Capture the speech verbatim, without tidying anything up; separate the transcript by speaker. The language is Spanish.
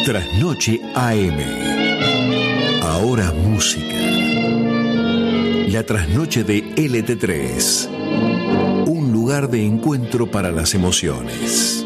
Speaker 1: Trasnoche A M. Ahora música. La trasnoche de L T tres. Un lugar de encuentro para las emociones.